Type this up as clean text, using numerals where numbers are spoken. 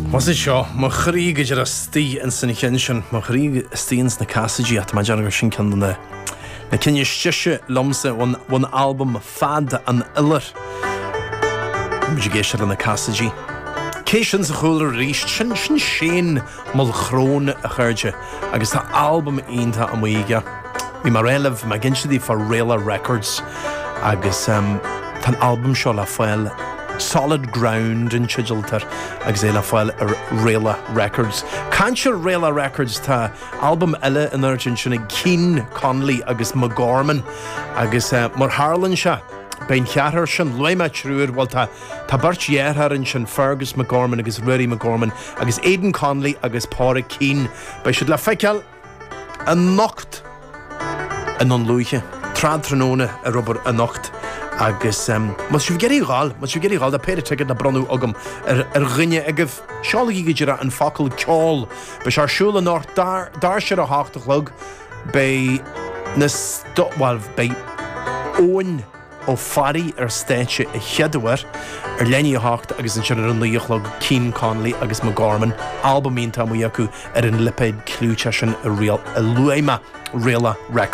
Was is seo má chríg idir a stí in san chin sin má chríg stíns na Cassidy at má deargar sin can na cinne stiise lomsa one album fad an iller mu géisiir na Cassidy Céisian sa chúlar ríist sin sin mal chrón a chuirde agus tá album ionta am muige bhí mar réileh má ginsidí for Réala Records agus tan album seo le fáil Solid Ground in Chidgelter agus é le fáil Réala Records. Cantir Réala Records tá album eile in urgin sinna Cian Conley agus McGorman agus mar Harlan se bein cheathar sin loime trúir bhil tá bart dhéarthar in sin Fergus McGorman agus Rudy McGorman agus Aidan Conley agus Pádraig Keane bei siad le feiceal a nocht in an lúige trad tróna a rubar a nocht agus mas siú geirí gáil a péidir tuigid na bronú agam rinne agah seálaí go an facail ceáil be se siúla ná dar se a háachtalog bei na bei óin ó farí stéitse a cheadúir lení a hácht agus an sin an líochlog Cian Conley agus McGorman albumínta mu acu an lipéid clúte sin a luéime Réala Records.